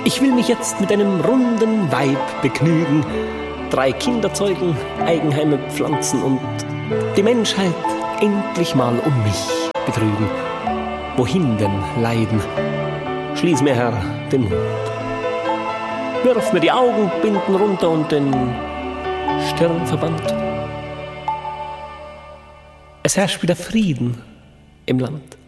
Ich will mich jetzt mit einem runden Weib begnügen, 3 Kinder zeugen, Eigenheime pflanzen und die Menschheit endlich mal um mich betrügen. Wohin denn Leiden? Schließ mir, Herr, den Mund. Wirf mir die Augenbinden runter und den Stirnverband. Es herrscht wieder Frieden im Land.